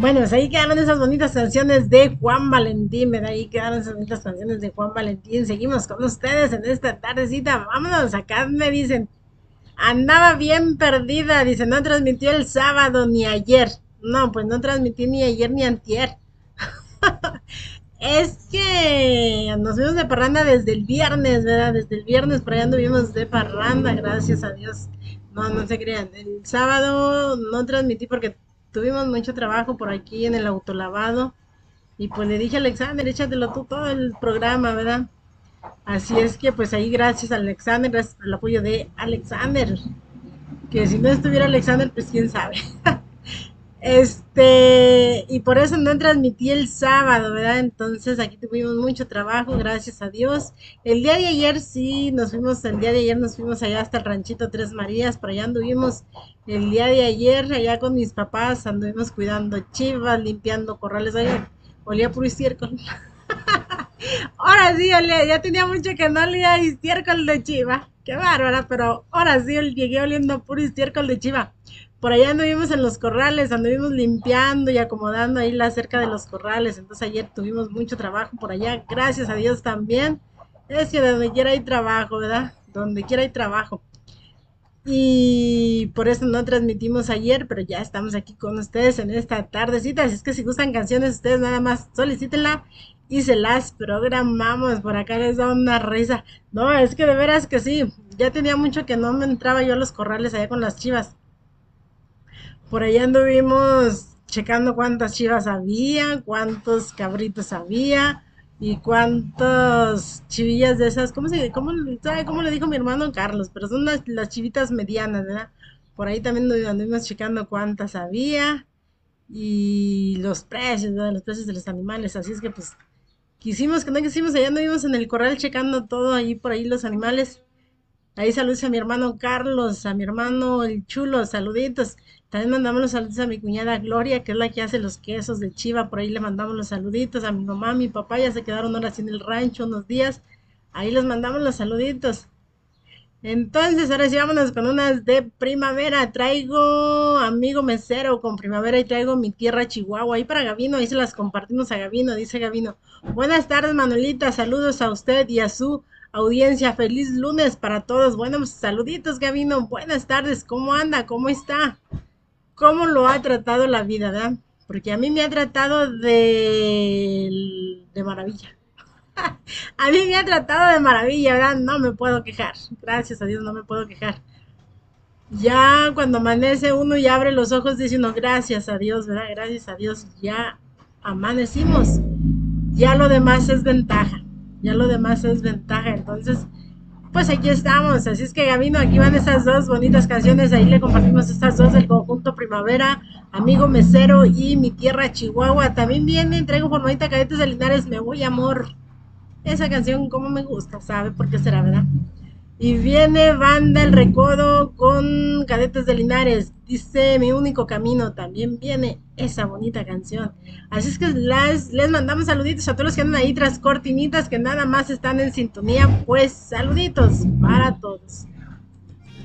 Bueno, pues ahí quedaron esas bonitas canciones de Juan Valentín, ¿verdad? Ahí quedaron esas bonitas canciones de Juan Valentín. Seguimos con ustedes en esta tardecita. Vámonos, acá me dicen, andaba bien perdida, dice, no transmitió el sábado ni ayer. No, pues no transmití ni ayer ni antier. Es que nos fuimos de parranda desde el viernes, ¿verdad? Desde el viernes por allá anduvimos de parranda, gracias a Dios. No, no se crean. El sábado no transmití porque tuvimos mucho trabajo por aquí en el autolavado. Y pues le dije a Alexander, échatelo tú todo el programa, ¿verdad? Así es que pues ahí gracias a Alexander, gracias por el apoyo de Alexander. Que si no estuviera Alexander, pues quién sabe. Y por eso no transmití el sábado, ¿verdad? Entonces aquí tuvimos mucho trabajo, gracias a Dios. El día de ayer sí, el día de ayer nos fuimos allá hasta el ranchito Tres Marías, por allá anduvimos el día de ayer, allá con mis papás, anduvimos cuidando chivas, limpiando corrales, oye, olía puro estiércol. Ahora sí, olía, ya tenía mucho que no olía estiércol de chiva, qué bárbara, pero ahora sí llegué oliendo puro estiércol de chiva. Por allá anduvimos en los corrales, anduvimos limpiando y acomodando ahí la cerca de los corrales. Entonces ayer tuvimos mucho trabajo por allá, gracias a Dios también. Es que donde quiera hay trabajo, ¿verdad? Donde quiera hay trabajo. Y por eso no transmitimos ayer, pero ya estamos aquí con ustedes en esta tardecita. Así es que si gustan canciones, ustedes nada más solicítenla y se las programamos. Por acá les da una risa. No, es que de veras que sí. Ya tenía mucho que no me entraba yo a los corrales allá con las chivas. Por allá anduvimos checando cuántas chivas había, cuántos cabritos había y cuántas chivillas de esas, ¿sabe cómo le dijo mi hermano Carlos? Pero son las chivitas medianas, ¿verdad? Por ahí también anduvimos checando cuántas había y los precios, ¿verdad? Los precios de los animales. Así es que pues quisimos que no quisimos, allá anduvimos en el corral checando todo ahí por ahí los animales. Ahí saludos a mi hermano Carlos, a mi hermano el Chulo, saluditos. También mandamos los saludos a mi cuñada Gloria, que es la que hace los quesos de chiva. Por ahí le mandamos los saluditos. A mi mamá, a mi papá, ya se quedaron ahora sí en el rancho unos días. Ahí les mandamos los saluditos. Entonces, ahora sí vámonos con unas de primavera. Traigo amigo mesero con primavera y traigo mi tierra Chihuahua. Ahí para Gavino, ahí se las compartimos a Gavino, dice Gavino. Buenas tardes, Manuelita. Saludos a usted y a su audiencia. Feliz lunes para todos. Bueno, pues, saluditos, Gavino. Buenas tardes. ¿Cómo anda? ¿Cómo está? ¿Cómo lo ha tratado la vida, verdad? Porque a mí me ha tratado de maravilla. A mí me ha tratado de maravilla, ¿verdad? No me puedo quejar. Gracias a Dios no me puedo quejar. Ya cuando amanece uno y abre los ojos, dice uno, gracias a Dios, ¿verdad? Gracias a Dios, ya amanecimos. Ya lo demás es ventaja. Ya lo demás es ventaja. Entonces, pues aquí estamos. Así es que Gabino, aquí van estas dos bonitas canciones. Ahí le compartimos estas dos del conjunto Primavera, Amigo Mesero y Mi Tierra Chihuahua. También viene, traigo formadita Cadetes de Linares, Me Voy Amor. Esa canción como me gusta, ¿sabe por qué será, verdad? Y viene Banda El Recodo con Cadetes de Linares. Dice Mi Único Camino. También viene esa bonita canción. Así es que les mandamos saluditos a todos los que andan ahí tras cortinitas que nada más están en sintonía. Pues saluditos para todos.